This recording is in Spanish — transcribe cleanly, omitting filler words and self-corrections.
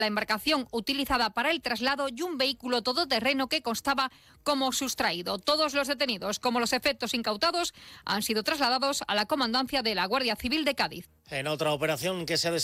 la embarcación utilizada para el traslado y un vehículo todoterreno que constaba como sustraído. Todos los detenidos, como los efectos incautados, han sido trasladados a la comandancia de la Guardia Civil de Cádiz. En otra operación que se ha